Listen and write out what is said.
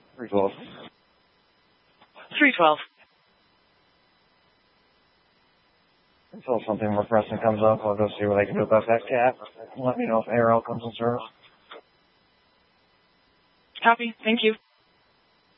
312. 312. Until something more pressing comes up, I'll go see what I can do about that cat. Let me know if ARL comes in service. Copy. Thank you.